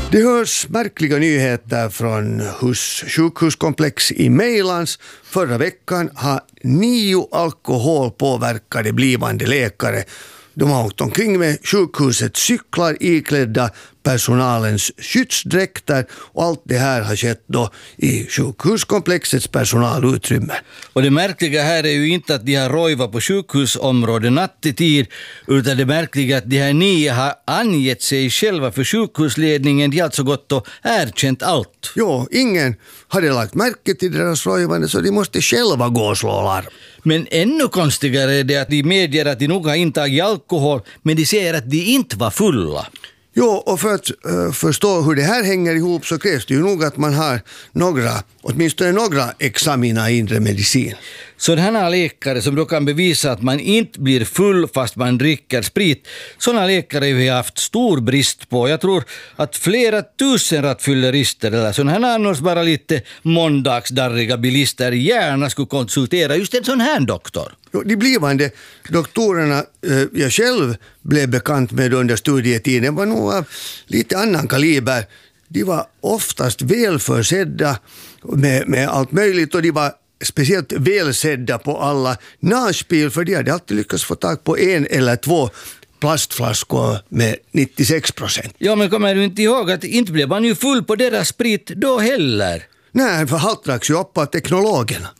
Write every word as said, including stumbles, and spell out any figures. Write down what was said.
Det hörs märkliga nyheter från hus, sjukhuskomplex i Mejlands. Förra veckan har nio alkoholpåverkade blivande läkare. De har åkt omkring med sjukhusets cyklar iklädda personalens skyddsdräkter, och allt det här har skett då i sjukhuskomplexets personalutrymme. Och det märkliga här är ju inte att de har rojvat på sjukhusområdet nattetid, utan det märkliga är att de här nio har angett sig själva för sjukhusledningen. De har alltså gått och erkänt allt. Jo, ingen hade lagt märke till deras rojvande, så de måste själva gå och slå larm. Men ännu konstigare är det att de medger att de nog har intagit alkohol, men de säger att de inte var fulla. Jo, och för att uh, förstå hur det här hänger ihop så krävs det ju nog att man har några, åtminstone några examina i inre medicin. Sådana läkare som då kan bevisa att man inte blir full fast man dricker sprit, sådana läkare har vi haft stor brist på. Jag tror att flera tusen rattfyllerister eller sådana här annars bara lite måndagsdarriga bilister gärna skulle konsultera just en sån här doktor. Jo, de blivande doktorerna eh, jag själv blev bekant med under studietiden var nog av lite annan kaliber. De var oftast välförsedda med, med allt möjligt, och de var speciellt välsedda på alla narspel, för de hade alltid lyckats få tag på en eller två plastflaskor med nittiosex procent. Ja, men kommer du inte ihåg att inte blev man ju full på deras sprit då heller? Nej, för halt dracks ju upp av teknologerna.